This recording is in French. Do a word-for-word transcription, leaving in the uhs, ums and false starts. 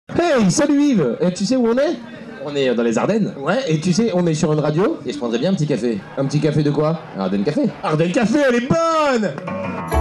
Hey, salut Yves. Et tu sais où on est? On est dans les Ardennes. Ouais, et tu sais, on est sur une radio. Et je prendrais bien un petit café. Un petit café de quoi? Un Ardennes Café. Ardennes Café, elle est bonne!